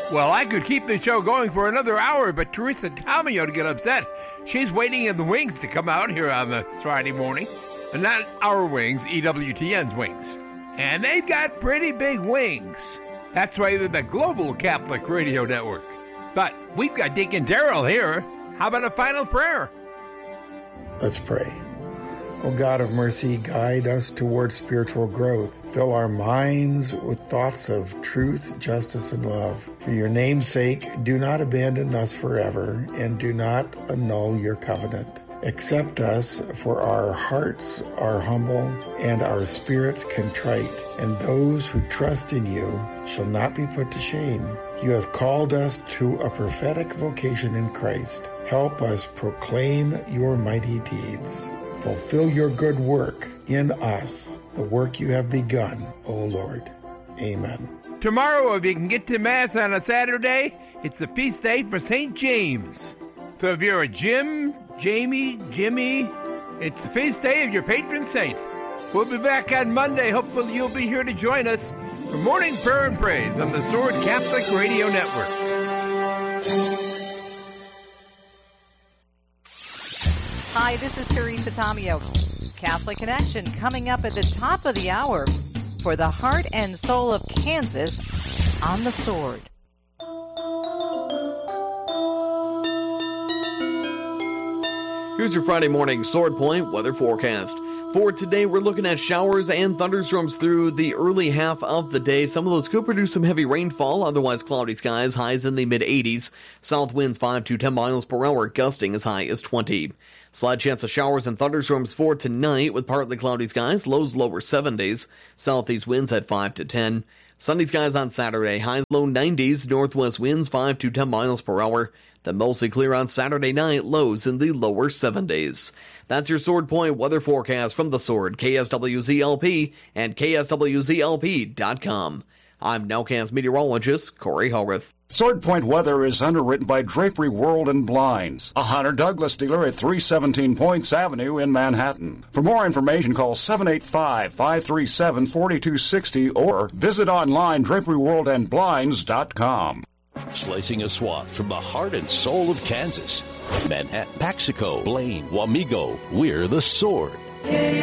Well, I could keep the show going for another hour, but Teresa Tomeo to get upset. She's waiting in the wings to come out here on the Friday morning. And not our wings, EWTN's wings. And they've got pretty big wings. That's why they're the Global Catholic Radio Network. But we've got Deacon Darrell here. How about a final prayer? Let's pray. O God of mercy, guide us towards spiritual growth. Fill our minds with thoughts of truth, justice, and love. For your name's sake, do not abandon us forever, and do not annul your covenant. Accept us, for our hearts are humble and our spirits contrite, and those who trust in you shall not be put to shame. You have called us to a prophetic vocation in Christ. Help us proclaim your mighty deeds. Fulfill your good work in us, the work you have begun, O Lord. Amen. Tomorrow, if you can get to Mass on a Saturday, it's the feast day for St. James. So if you're a Jim, Jamie, Jimmy, it's the feast day of your patron saint. We'll be back on Monday. Hopefully you'll be here to join us for Morning Prayer and Praise on the Sword Catholic Radio Network. Hi, this is Teresa Tomeo. Catholic Connection coming up at the top of the hour for the heart and soul of Kansas on the Sword. Here's your Friday morning Sword Point weather forecast. For today, we're looking at showers and thunderstorms through the early half of the day. Some of those could produce some heavy rainfall, otherwise cloudy skies, highs in the mid-80s. South winds 5 to 10 miles per hour, gusting as high as 20. Slight chance of showers and thunderstorms for tonight with partly cloudy skies, lows lower 70s. Southeast winds at 5 to 10. Sunny skies on Saturday, highs low 90s, northwest winds 5 to 10 miles per hour. Then mostly clear on Saturday night, lows in the lower 70s. That's your Sword Point weather forecast from the Sword, KSWZLP, and KSWZLP.com. I'm Nowcast meteorologist Corey Hogarth. Sword Point weather is underwritten by Drapery World and Blinds, a Hunter Douglas dealer at 317 Points Avenue in Manhattan. For more information, call 785-537-4260 or visit online draperyworldandblinds.com. Slicing a swath from the heart and soul of Kansas. Manhattan, Paxico, Blaine, Wamego, we're the Sword.